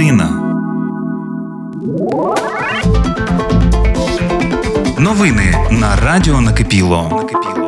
Година. Новини на Радіо Накипіло.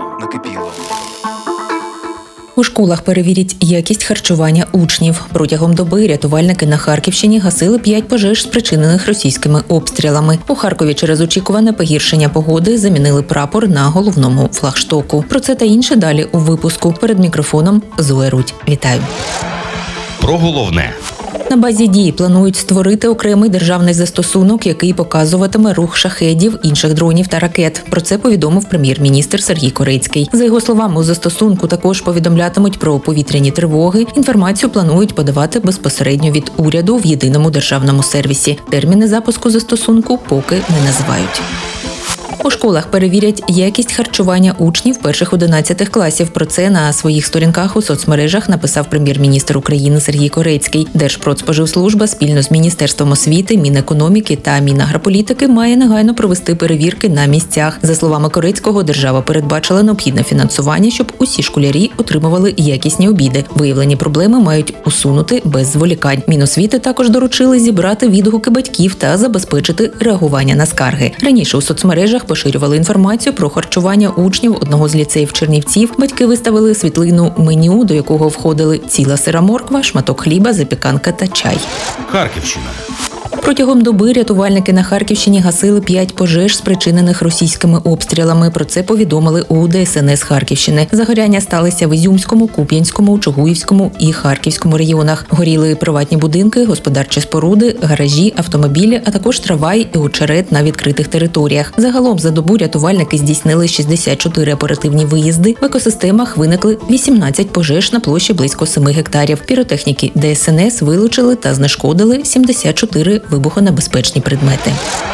У школах перевірять якість харчування учнів. Протягом доби рятувальники на Харківщині гасили 5 пожеж, спричинених російськими обстрілами. У Харкові через очікуване погіршення погоди замінили прапор на головному флагштоку. Про це та інше далі у випуску. Перед мікрофоном Зоя Рудь. Вітаю. Про головне. На базі «Дії» планують створити окремий державний застосунок, який показуватиме рух шахедів, інших дронів та ракет. Про це повідомив прем'єр-міністр Сергій Корецький. За його словами, у застосунку також повідомлятимуть про повітряні тривоги. Інформацію планують подавати безпосередньо від уряду в єдиному державному сервісі. Терміни запуску застосунку поки не називають. У школах перевірять якість харчування учнів перших 11 класів. Про це на своїх сторінках у соцмережах написав прем'єр-міністр України Сергій Корецький. Держпродспоживслужба спільно з Міністерством освіти, Мінекономіки та Мінагрополітики має негайно провести перевірки на місцях. За словами Корецького, держава передбачила необхідне фінансування, щоб усі школярі отримували якісні обіди. Виявлені проблеми мають усунути без зволікань. Міносвіти також доручили зібрати відгуки батьків та забезпечити реагування на скарги. Раніше у соцмережах поширювали інформацію про харчування учнів одного з ліцеїв Чернівців. Батьки виставили світлину меню, до якого входили ціла сира морква, шматок хліба, запіканка та чай. Харківщина. Протягом доби рятувальники на Харківщині гасили 5 пожеж, спричинених російськими обстрілами. Про це повідомили у ДСНС Харківщини. Загоряння сталися в Ізюмському, Куп'янському, Чугуївському і Харківському районах. Горіли приватні будинки, господарчі споруди, гаражі, автомобілі, а також трамвай і очерет на відкритих територіях. Загалом за добу рятувальники здійснили 64 оперативні виїзди. В екосистемах виникли 18 пожеж на площі близько 7 гектарів. Піротехніки ДСНС вилучили та знешкодили 74 вибухонебезпечні предмети.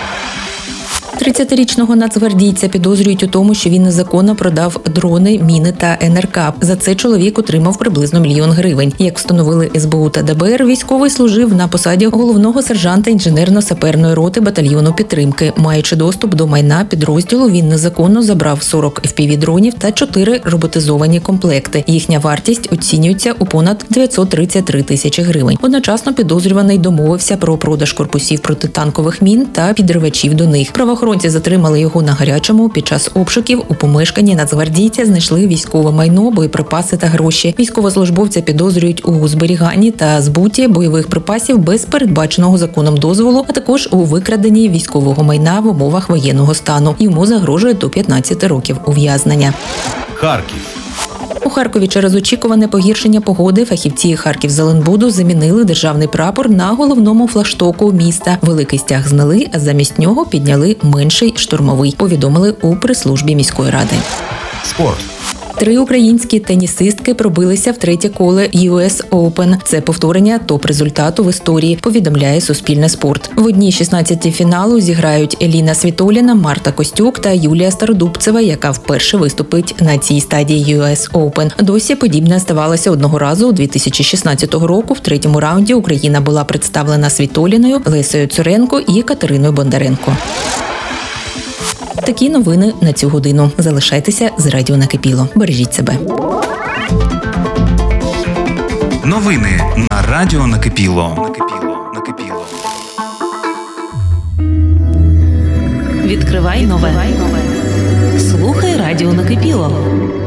30-річного нацгвардійця підозрюють у тому, що він незаконно продав дрони, міни та НРК. За це чоловік отримав приблизно 1 мільйон гривень. Як встановили СБУ та ДБР, військовий служив на посаді головного сержанта інженерно-саперної роти батальйону підтримки. Маючи доступ до майна підрозділу, він незаконно забрав 40 FPV-дронів та 4 роботизовані комплекти. Їхня вартість оцінюється у понад 933 тисячі гривень. Одночасно підозрюваний домовився про продаж корпусів протитанкових мін та підривачів до них. Правоохоронці затримали його на гарячому. Під час обшуків у помешканні нацгвардійця знайшли військове майно, боєприпаси та гроші. Військовослужбовця підозрюють у зберіганні та збуті бойових припасів без передбаченого законом дозволу, а також у викраденні військового майна в умовах воєнного стану. Йому загрожує до 15 років ув'язнення. Харків. У Харкові через очікуване погіршення погоди фахівці Харківзеленбуду замінили державний прапор на головному флагштоку міста. Великий стяг зняли, а замість нього підняли менший штурмовий, повідомили у прес-службі міської ради. Спорт. 3 українські тенісистки пробилися в третє коло US Open. Це повторення топ-результату в історії, повідомляє Суспільне спорт. В одній 16-ті фіналу зіграють Еліна Світоліна, Марта Костюк та Юлія Стародубцева, яка вперше виступить на цій стадії US Open. Досі подібне ставалося одного разу у 2016 року. В третьому раунді Україна була представлена Світоліною, Лесею Цуренко і Катериною Бондаренко. Такі новини на цю годину. Залишайтеся з Радіо Накипіло. Бережіть себе. Новини на Радіо Накипіло. Відкривай нове. Слухай Радіо Накипіло.